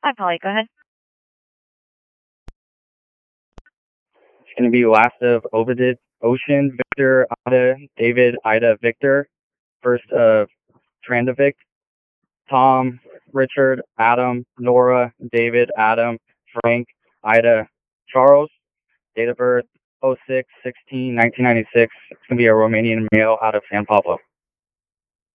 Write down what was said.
Hi, Polly. Go ahead. It's going to be last of Ovidid, Ocean, Victor, Ada, David, Ida, Victor. First of Trandovic, Tom, Richard, Adam, Nora, David, Adam, Frank, Ida, Charles. Date of birth 06/16/1996. It's going to be a Romanian male out of San Pablo.